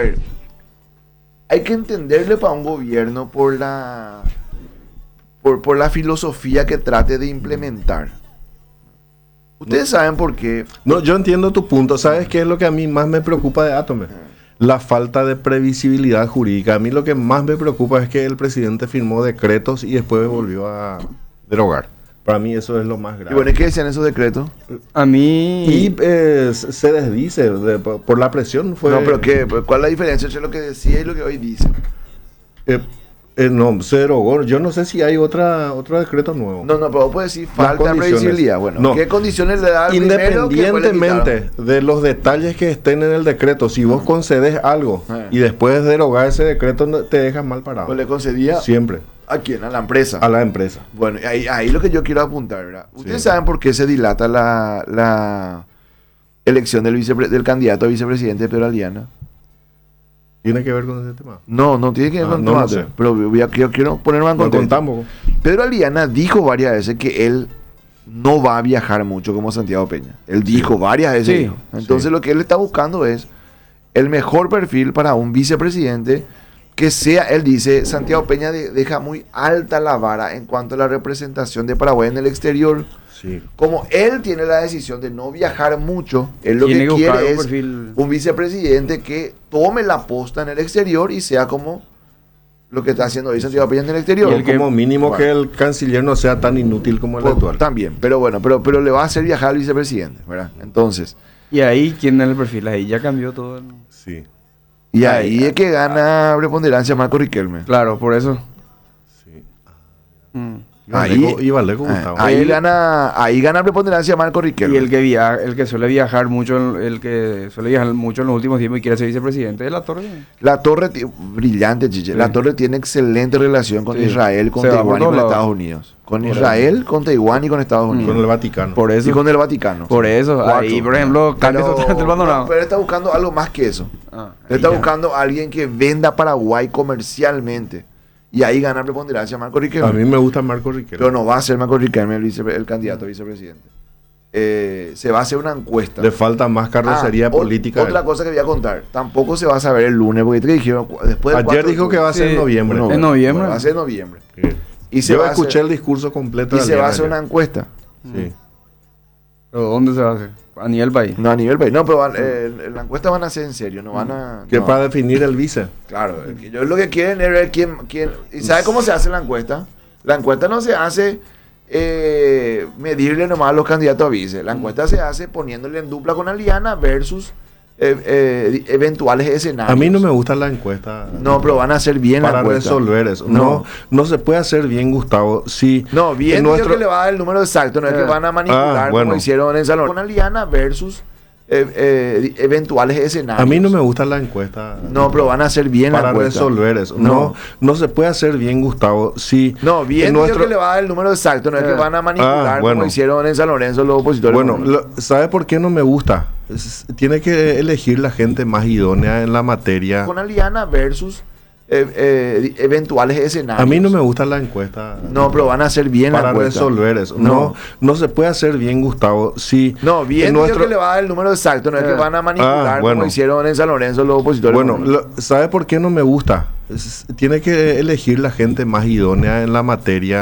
Hay que entenderle para un gobierno por la filosofía que trate de implementar. Ustedes saben por qué. No, yo entiendo tu punto. ¿Sabes qué es lo que a mí más me preocupa de Atome? La falta de previsibilidad jurídica. A mí lo que más me preocupa es que el presidente firmó decretos y después volvió a derogar. Para mí eso es lo más grave. Y bueno, ¿qué decían esos decretos? A mí... Y se desdice por la presión. No, pero ¿cuál es la diferencia entre lo que decía y lo que hoy dice? No, se derogó. Yo no sé si hay otro decreto nuevo. No, pero vos puedes decir falta de previsibilidad. Bueno, no. ¿Qué condiciones le da al primero? Independientemente de los detalles que estén en el decreto, si vos concedes algo y después de derogar ese decreto te dejas mal parado. Pues le concedía siempre. ¿A quién? A la empresa. A la empresa. Bueno, ahí lo que yo quiero apuntar, ¿verdad? Ustedes saben por qué se dilata la elección del candidato a vicepresidente de Pedro Aliana. ¿Tiene que ver con ese tema? No tiene que ver con el tema. No sé. Pero quiero ponerme en contexto. Pedro Aliana dijo varias veces que él no va a viajar mucho como Santiago Peña. Él dijo varias veces. Sí, entonces lo que él está buscando es el mejor perfil para un vicepresidente que sea, él dice, Santiago Peña deja muy alta la vara en cuanto a la representación de Paraguay en el exterior. Sí. Como él tiene la decisión de no viajar mucho, él lo que quiere es un vicepresidente que tome la posta en el exterior y sea como lo que está haciendo hoy Santiago Peña en el exterior. Y como mínimo que el canciller no sea tan inútil como el actual. También, pero bueno, pero le va a hacer viajar al vicepresidente, ¿verdad? Entonces. ¿Y ahí quién es el perfil? Ahí ya cambió todo. Sí. Y ahí es que gana preponderancia Marco Riquelme. Claro, por eso. Sí. Ahí gana preponderancia Marco Riquelme. Y el que suele viajar mucho, en los últimos tiempos y quiere ser vicepresidente es La Torre. La Torre, brillante, Chiche. Sí. La Torre tiene excelente relación con Israel, con Taiwán y con Estados Unidos. Con Israel, con Taiwán y con Estados Unidos. Con el Vaticano. Por eso. Y con el Vaticano. Por eso. Ahí, por ejemplo, cambia totalmente el panorama. Pero él está buscando algo más que eso. Él está buscando a alguien que venda Paraguay comercialmente. Y ahí gana preponderancia Marco Riquelme. A mí me gusta Marco Riquelme. Pero no va a ser Marco Riquelme el candidato a vicepresidente. Se va a hacer una encuesta. Le falta más carrocería política. Otra cosa que voy a contar. Tampoco se va a saber el lunes, porque te dijeron después del ayer dijo que va a ser en noviembre. En noviembre. Va a ser en noviembre. Sí. Y yo escuché el discurso completo. Y se va a hacer una encuesta. Sí. ¿Pero dónde se va a hacer? ¿A nivel país? No, a nivel país. No, pero la encuesta van a ser en serio. No van a... Que para definir el vice. Claro. Ellos lo que quieren es ver quién... ¿Y sabe cómo se hace la encuesta? La encuesta no se hace medirle nomás a los candidatos a vice. La encuesta se hace poniéndole en dupla con Aliana versus eventuales escenarios. A mí no me gusta la encuesta. No, pero van a hacer bien para la encuesta. Resolver eso. No se puede hacer bien, Gustavo. Si no, bien que le va a dar el número exacto. No es que van a manipular como hicieron en Salón. Con Aliana versus eventuales escenarios. A mí no me gusta la encuesta. No, pero van a hacer bien para la encuesta. Resolver eso. No se puede hacer bien, Gustavo. Si no, bien que le va a dar el número exacto. No es que van a manipular como hicieron en San Lorenzo los opositores. Bueno, ¿sabe por qué no me gusta? Tiene que elegir la gente más idónea en la materia. Con Aliana versus eventuales escenarios. A mí no me gusta la encuesta. No, pero van a hacer bien para la encuesta. Resolver eso. No se puede hacer bien, Gustavo. Si no, bien que le va a dar el número exacto. No es que van a manipular como hicieron en San Lorenzo los opositores. Bueno, ¿sabe por qué no me gusta? Tiene que elegir la gente más idónea en la materia.